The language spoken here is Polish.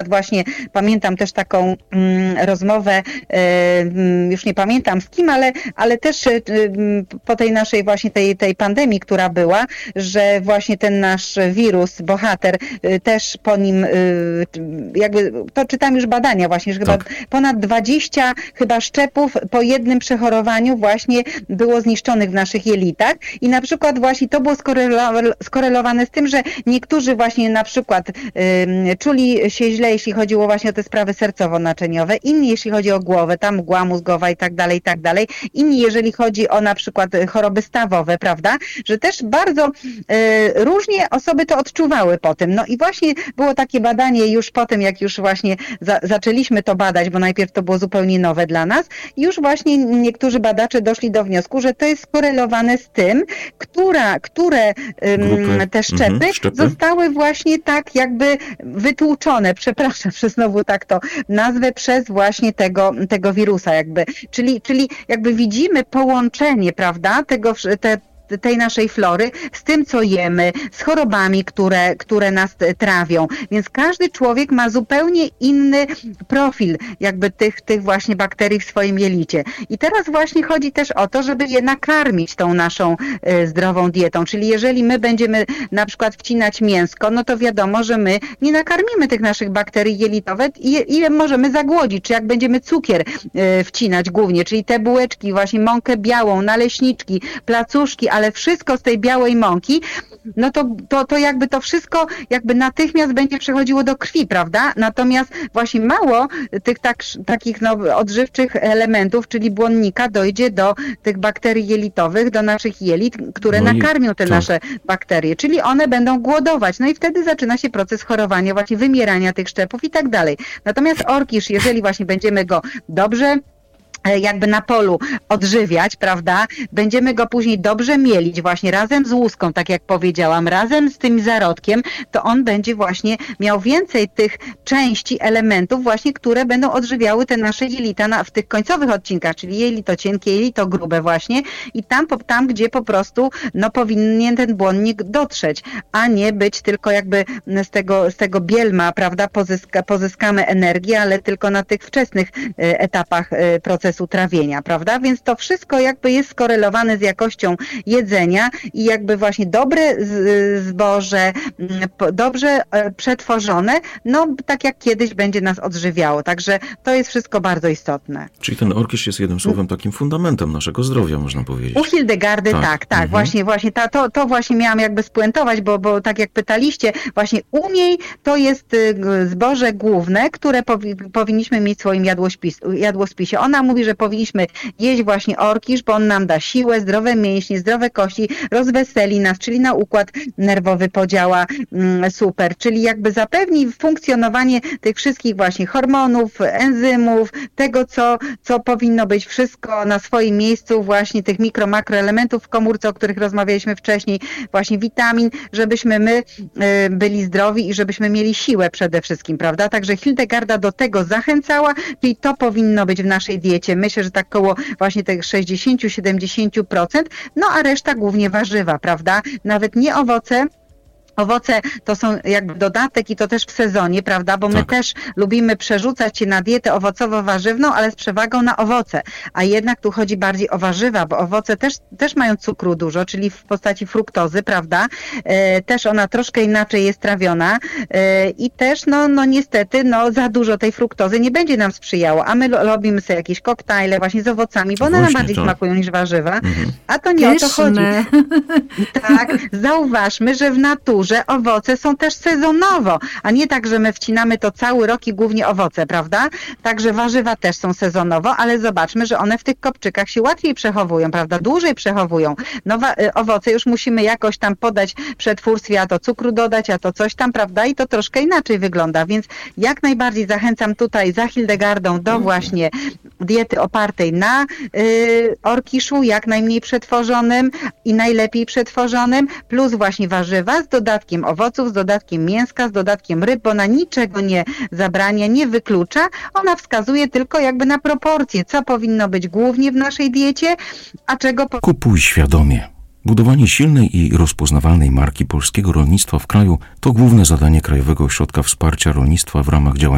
właśnie pamiętam też taką rozmowę, już nie pamiętam z kim, ale też po tej naszej właśnie tej pandemii, która była, że właśnie ten nasz wirus, bohater, też po nim jakby, to czytam już badania właśnie, że chyba ponad 20 chyba szczepów po jednym przechorowaniu właśnie było zniszczonych w naszych jelitach i na przykład właśnie to było skorelowane z tym, że niektórzy właśnie na przykład czuli się źle, jeśli chodziło właśnie o te sprawy sercowo-naczyniowe, inni jeśli chodzi o głowę, tam mgła mózgowa i tak dalej, inni jeżeli chodzi o na przykład choroby stawowe, prawda, że też bardzo różnie osoby to odczuwały po tym. No i właśnie było takie badanie już po tym, jak już właśnie zaczęliśmy to badać, bo najpierw to było zupełnie nowe dla nas i już właśnie niektórzy badacze doszli do wniosku, że to jest skorelowane z tym, które te szczepy zostały właśnie tak jakby wytłuczone, przepraszam, że znowu tak to nazwę, przez właśnie tego wirusa jakby. Czyli jakby widzimy połączenie, prawda, tej naszej flory z tym, co jemy, z chorobami, które nas trawią. Więc każdy człowiek ma zupełnie inny profil jakby tych właśnie bakterii w swoim jelicie. I teraz właśnie chodzi też o to, żeby je nakarmić tą naszą zdrową dietą. Czyli jeżeli my będziemy na przykład wcinać mięsko, no to wiadomo, że my nie nakarmimy tych naszych bakterii jelitowych i je możemy zagłodzić. Czy jak będziemy cukier wcinać głównie, czyli te bułeczki, właśnie mąkę białą, naleśniczki, placuszki, ale wszystko z tej białej mąki, no to jakby to wszystko jakby natychmiast będzie przechodziło do krwi, prawda? Natomiast właśnie mało tych takich odżywczych elementów, czyli błonnika, dojdzie do tych bakterii jelitowych, do naszych jelit, które nakarmią te nasze bakterie, czyli one będą głodować. No i wtedy zaczyna się proces chorowania, właśnie wymierania tych szczepów i tak dalej. Natomiast orkisz, jeżeli właśnie będziemy go dobrze jakby na polu odżywiać, prawda? Będziemy go później dobrze mielić właśnie razem z łuską, tak jak powiedziałam, razem z tym zarodkiem, to on będzie właśnie miał więcej tych części, elementów właśnie, które będą odżywiały te nasze jelita w tych końcowych odcinkach, czyli jelito cienkie, jelito grube właśnie i tam gdzie po prostu powinien ten błonnik dotrzeć, a nie być tylko jakby z tego bielma, prawda? Pozyskamy energię, ale tylko na tych wczesnych etapach procesu trawienia, prawda? Więc to wszystko jakby jest skorelowane z jakością jedzenia i jakby właśnie dobre zboże, dobrze przetworzone, tak jak kiedyś będzie nas odżywiało. Także to jest wszystko bardzo istotne. Czyli ten orkisz jest jednym słowem takim fundamentem naszego zdrowia, można powiedzieć. U Hildegardy tak. Właśnie to właśnie miałam jakby spuentować, bo tak jak pytaliście, właśnie u niej to jest zboże główne, które powinniśmy mieć w swoim jadłospisie. Ona mówi, że powinniśmy jeść właśnie orkisz, bo on nam da siłę, zdrowe mięśnie, zdrowe kości, rozweseli nas, czyli na układ nerwowy podziała super, czyli jakby zapewni funkcjonowanie tych wszystkich właśnie hormonów, enzymów, tego co powinno być wszystko na swoim miejscu, właśnie tych makroelementów w komórce, o których rozmawialiśmy wcześniej, właśnie witamin, żebyśmy my byli zdrowi i żebyśmy mieli siłę przede wszystkim, prawda? Także Hildegarda do tego zachęcała, czyli to powinno być w naszej diecie. Myślę, że tak koło właśnie tych 60-70%, a reszta głównie warzywa, prawda? Nawet nie owoce. Owoce to są jakby dodatek i to też w sezonie, prawda? Bo my też lubimy przerzucać się na dietę owocowo-warzywną, ale z przewagą na owoce. A jednak tu chodzi bardziej o warzywa, bo owoce też mają cukru dużo, czyli w postaci fruktozy, prawda? Też ona troszkę inaczej jest trawiona i też niestety za dużo tej fruktozy nie będzie nam sprzyjało. A my robimy sobie jakieś koktajle właśnie z owocami, bo one nam bardziej smakują niż warzywa. A to nie o to chodzi. Tak, zauważmy, że w naturze owoce są też sezonowo, a nie tak, że my wcinamy to cały rok i głównie owoce, prawda? Także warzywa też są sezonowo, ale zobaczmy, że one w tych kopczykach się łatwiej przechowują, prawda? Dłużej przechowują. Owoce już musimy jakoś tam podać w przetwórstwie, a to cukru dodać, a to coś tam, prawda? I to troszkę inaczej wygląda, więc jak najbardziej zachęcam tutaj za Hildegardą do właśnie diety opartej na orkiszu, jak najmniej przetworzonym i najlepiej przetworzonym, plus właśnie warzywa z dodatkiem owoców, z dodatkiem mięska, z dodatkiem ryb, bo ona niczego nie zabrania, nie wyklucza. Ona wskazuje tylko jakby na proporcje, co powinno być głównie w naszej diecie, a czego... Kupuj świadomie. Budowanie silnej i rozpoznawalnej marki polskiego rolnictwa w kraju to główne zadanie Krajowego Ośrodka Wsparcia Rolnictwa w ramach działań